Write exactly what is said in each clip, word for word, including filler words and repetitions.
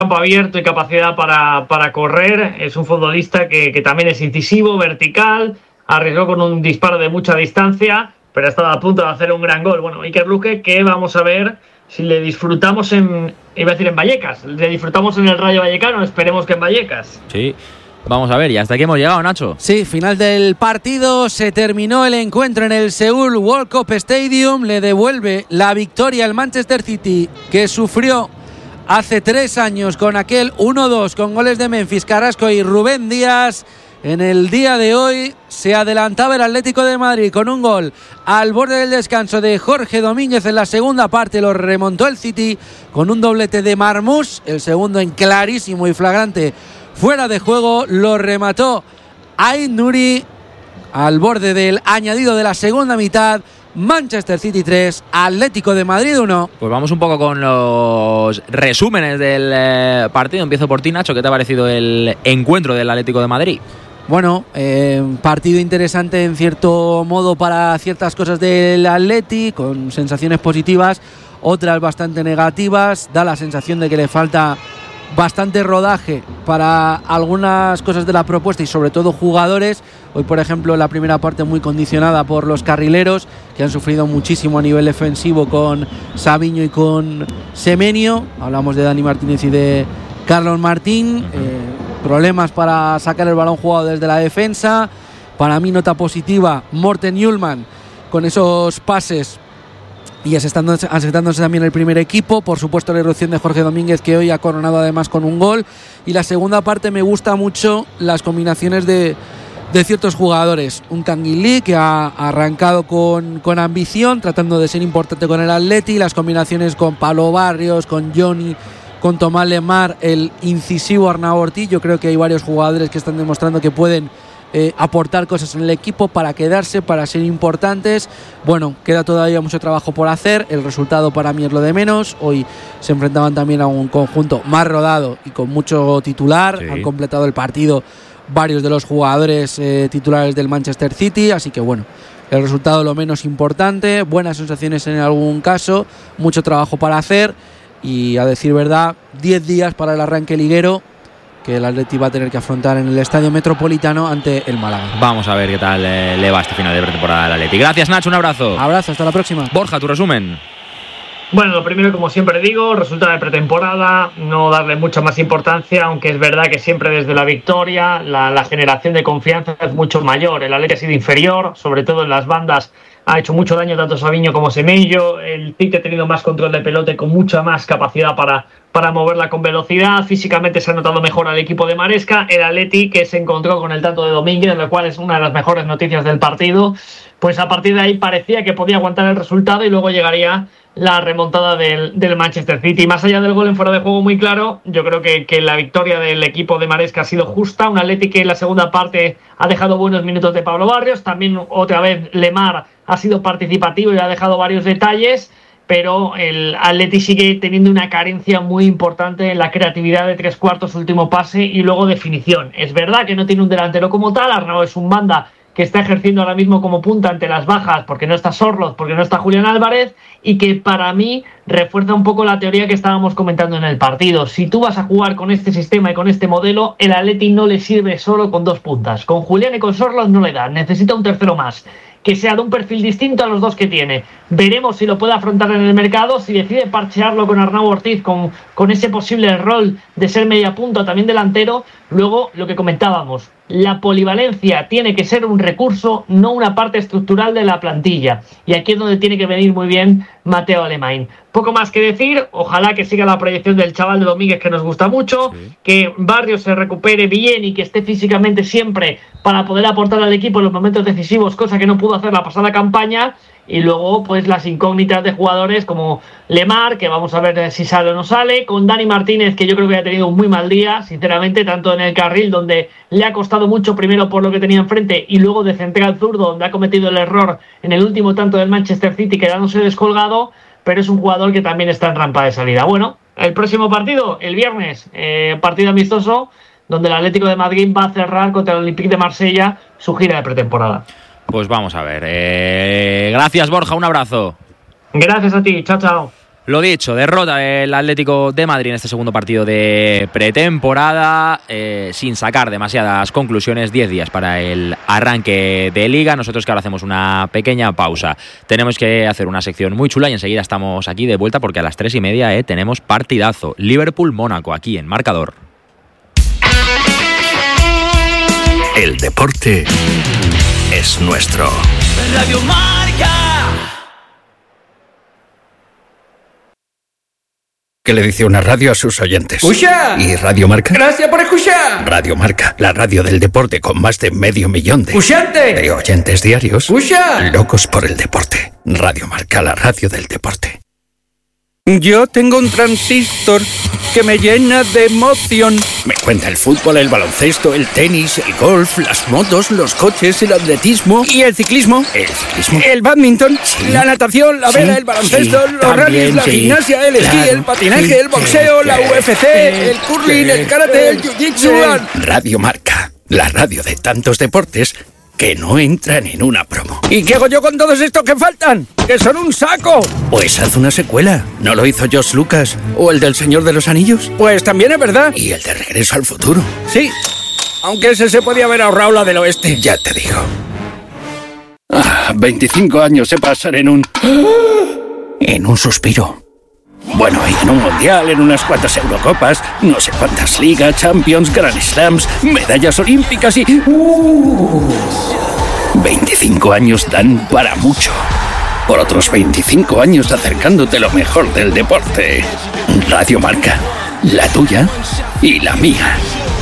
campo abierto y capacidad para, para correr. Es un futbolista que, que también es incisivo, vertical, arriesgó con un disparo de mucha distancia, pero ha estado a punto de hacer un gran gol. Bueno, Iker Luque, que vamos a ver si le disfrutamos en, iba a decir en Vallecas, le disfrutamos en el Rayo Vallecano, esperemos que en Vallecas. Sí. Vamos a ver, y hasta aquí hemos llegado, Nacho. Sí, final del partido, se terminó el encuentro en el Seoul World Cup Stadium, le devuelve la victoria al Manchester City, que sufrió hace tres años con aquel uno dos con goles de Memphis, Carrasco y Rubén Díaz. En el día de hoy se adelantaba el Atlético de Madrid con un gol al borde del descanso de Jorge Domínguez en la segunda parte, lo remontó el City con un doblete de Marmoush, el segundo en clarísimo y flagrante fuera de juego, lo remató Aït Nouri al borde del añadido de la segunda mitad. Manchester City tres, Atlético de Madrid uno. Pues vamos un poco con los resúmenes del eh, partido. Empiezo por ti, Nacho. ¿Qué te ha parecido el encuentro del Atlético de Madrid? Bueno, eh, partido interesante en cierto modo para ciertas cosas del Atleti, con sensaciones positivas, otras bastante negativas. Da la sensación de que le falta bastante rodaje para algunas cosas de la propuesta y sobre todo jugadores. Hoy, por ejemplo, la primera parte muy condicionada por los carrileros, que han sufrido muchísimo a nivel defensivo con Savinho y con Semenyo. Hablamos de Dani Martínez y de Carlos Martín. Uh-huh. eh, problemas para sacar el balón jugado desde la defensa. Para mí, nota positiva, Morten Hjulmand con esos pases y asentándose, asentándose también el primer equipo. Por supuesto, la irrupción de Jorge Domínguez, que hoy ha coronado además con un gol. Y la segunda parte me gusta mucho las combinaciones de, de ciertos jugadores. Un Canguilí que ha arrancado con, con ambición, tratando de ser importante con el Atleti. Las combinaciones con Pablo Barrios, con Johnny, con Tomás Lemar, el incisivo Arnau Ortiz. Yo creo que hay varios jugadores que están demostrando que pueden Eh, aportar cosas en el equipo para quedarse, para ser importantes. Bueno, queda todavía mucho trabajo por hacer. El resultado para mí es lo de menos. Hoy se enfrentaban también a un conjunto más rodado y con mucho titular. Sí. Han completado el partido varios de los jugadores eh, titulares del Manchester City, así que bueno, el resultado lo menos importante. Buenas sensaciones en algún caso, mucho trabajo para hacer y, a decir verdad, diez días para el arranque liguero que el Atleti va a tener que afrontar en el Estadio Metropolitano ante el Málaga. Vamos a ver qué tal eh, le va este final de pretemporada al Atleti. Gracias, Nacho, un abrazo. Abrazo, hasta la próxima. Borja, tu resumen. Bueno, lo primero, como siempre digo, resultado de pretemporada, no darle mucha más importancia, aunque es verdad que siempre desde la victoria la, la generación de confianza es mucho mayor. El Atleti ha sido inferior, sobre todo en las bandas, ha hecho mucho daño tanto Savinho como Semenyo. El City ha tenido más control de pelota y con mucha más capacidad para, para moverla con velocidad. Físicamente se ha notado mejor al equipo de Maresca. El Atleti, que se encontró con el tanto de Domínguez, lo cual es una de las mejores noticias del partido, pues a partir de ahí parecía que podía aguantar el resultado y luego llegaría la remontada del, del Manchester City. Más allá del gol en fuera de juego muy claro, yo creo que, que la victoria del equipo de Maresca ha sido justa. Un Atleti que en la segunda parte ha dejado buenos minutos de Pablo Barrios. También otra vez Lemar ha sido participativo y ha dejado varios detalles, pero el Atleti sigue teniendo una carencia muy importante en la creatividad de tres cuartos, último pase y luego definición. Es verdad que no tiene un delantero como tal. Arnau es un banda que está ejerciendo ahora mismo como punta ante las bajas, porque no está Sorloth, porque no está Julián Álvarez, y que para mí refuerza un poco la teoría que estábamos comentando en el partido. Si tú vas a jugar con este sistema y con este modelo, el Atleti no le sirve solo con dos puntas. Con Julián y con Sorloth no le da, necesita un tercero más, que sea de un perfil distinto a los dos que tiene. Veremos si lo puede afrontar en el mercado, si decide parchearlo con Arnau Ortiz, con, con ese posible rol de ser media punta, también delantero. Luego, lo que comentábamos, la polivalencia tiene que ser un recurso, no una parte estructural de la plantilla. Y aquí es donde tiene que venir muy bien Mateo Alemany. Poco más que decir, ojalá que siga la proyección del chaval de Domínguez, que nos gusta mucho, sí. Que Barrios se recupere bien y que esté físicamente siempre para poder aportar al equipo en los momentos decisivos, cosa que no pudo hacer la pasada campaña. Y luego, pues las incógnitas de jugadores como Lemar, que vamos a ver si sale o no sale, con Dani Martínez, que yo creo que ha tenido un muy mal día, sinceramente, tanto en el carril, donde le ha costado mucho, primero por lo que tenía enfrente, y luego de central zurdo, donde ha cometido el error en el último tanto del Manchester City, quedándose descolgado, pero es un jugador que también está en rampa de salida. Bueno, el próximo partido, el viernes, eh, partido amistoso, donde el Atlético de Madrid va a cerrar contra el Olympique de Marsella su gira de pretemporada. Pues vamos a ver. Eh, gracias, Borja, un abrazo. Gracias a ti, chao, chao. Lo dicho, derrota del Atlético de Madrid en este segundo partido de pretemporada, eh, sin sacar demasiadas conclusiones. Diez días para el arranque de Liga. Nosotros que ahora hacemos una pequeña pausa. Tenemos que hacer una sección muy chula y enseguida estamos aquí de vuelta porque a las tres y media eh, tenemos partidazo. Liverpool-Mónaco aquí en Marcador. El deporte es nuestro. Radio Marca. ¿Qué le dice una radio a sus oyentes? ¡Escucha! ¿Y Radio Marca? ¡Gracias por escuchar! Radio Marca, la radio del deporte con más de medio millón de... ¡Escuchante! De oyentes diarios. ¡Escucha! Locos por el deporte. Radio Marca, la radio del deporte. Yo tengo un transistor que me llena de emoción. Me cuenta el fútbol, el baloncesto, el tenis, el golf, las motos, los coches, el atletismo... ¿Y el ciclismo? ¿El ciclismo? El badminton, sí. La natación, la vela, sí. el baloncesto, sí. los rallies, la sí. gimnasia, el esquí, claro. el patinaje, sí. el boxeo, sí. la U F C, sí. el curling, sí. el karate, el jiu-jitsu... Sí. Radio Marca, la radio de tantos deportes que no entran en una promo. ¿Y qué hago yo con todos estos que faltan? ¡Que son un saco! Pues haz una secuela. ¿No lo hizo George Lucas? ¿O el del Señor de los Anillos? Pues también es verdad. ¿Y el de Regreso al Futuro? Sí, aunque ese se podía haber ahorrado la del oeste. Ya te digo. Ah, veinticinco años se pasan en un... en un suspiro. Bueno, y en un mundial, en unas cuantas Eurocopas, no sé cuántas ligas, Champions, Grand Slams, medallas olímpicas y... Uh, veinticinco años dan para mucho. Por otros veinticinco años acercándote lo mejor del deporte. Radio Marca, la tuya y la mía.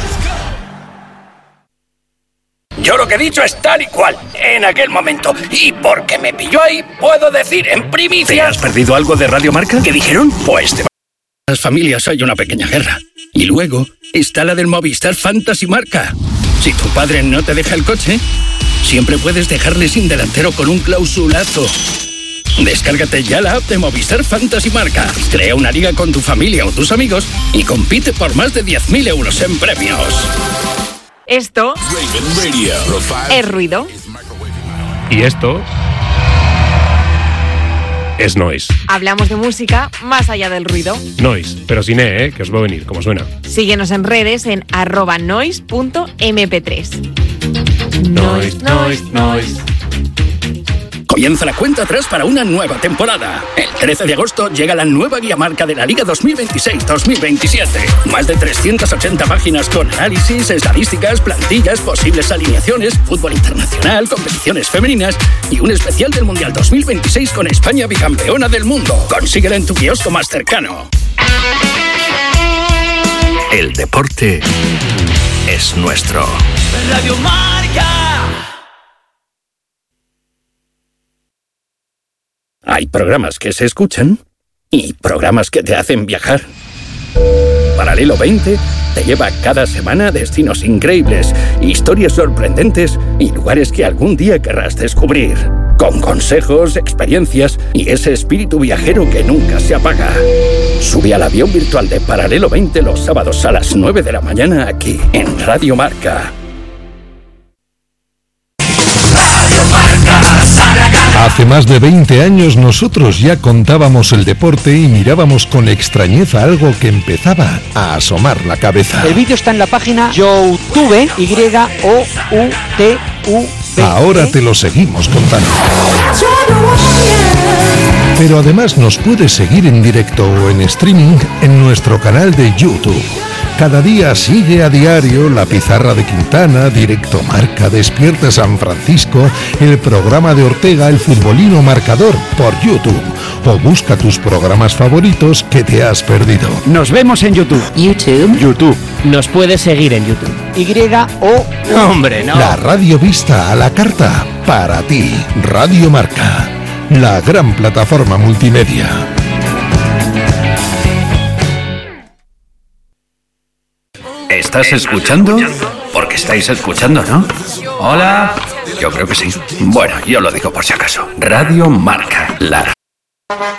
Yo lo que he dicho es tal y cual, en aquel momento. Y porque me pilló ahí, puedo decir en primicia... ¿Te has perdido algo de Radio Marca? ¿Qué dijeron? Pues te... Las familias hay una pequeña guerra. Y luego está la del Movistar Fantasy Marca. Si tu padre no te deja el coche, siempre puedes dejarle sin delantero con un clausulazo. Descárgate ya la app de Movistar Fantasy Marca. Crea una liga con tu familia o tus amigos y compite por más de diez mil euros en premios. Esto es ruido. Y esto es noise. Hablamos de música más allá del ruido. Noise, pero sin E, ¿eh? Que os va a venir, como suena. Síguenos en redes en arroba noise punto eme pe tres. Noise, noise, noise. Comienza la cuenta atrás para una nueva temporada. El trece de agosto llega la nueva guía marca de la Liga dos mil veintiséis dos mil veintisiete. Más de trescientas ochenta páginas con análisis, estadísticas, plantillas, posibles alineaciones, fútbol internacional, competiciones femeninas y un especial del Mundial dos mil veintiséis con España bicampeona del mundo. Consíguela en tu kiosco más cercano. El deporte es nuestro. Radio Marca. Hay programas que se escuchan y programas que te hacen viajar. Paralelo veinte te lleva cada semana a destinos increíbles, historias sorprendentes y lugares que algún día querrás descubrir. Con consejos, experiencias y ese espíritu viajero que nunca se apaga. Sube al avión virtual de Paralelo veinte los sábados a las nueve de la mañana aquí en Radio Marca. Hace más de veinte años nosotros ya contábamos el deporte y mirábamos con extrañeza algo que empezaba a asomar la cabeza. El vídeo está en la página YouTube, Y O U T U B. Ahora te lo seguimos contando. Pero además nos puedes seguir en directo o en streaming en nuestro canal de YouTube. Cada día sigue a diario La Pizarra de Quintana, Directo Marca, Despierta San Francisco, el programa de Ortega, El Futbolino Marcador, por YouTube. O busca tus programas favoritos que te has perdido. Nos vemos en YouTube. YouTube. YouTube. Nos puedes seguir en YouTube. Y O Hombre, no. La radio vista a la carta para ti. Radio Marca, la gran plataforma multimedia. ¿Estás escuchando? Porque estáis escuchando, ¿no? Hola. Yo creo que sí. Bueno, yo lo digo por si acaso. Radio Marca, la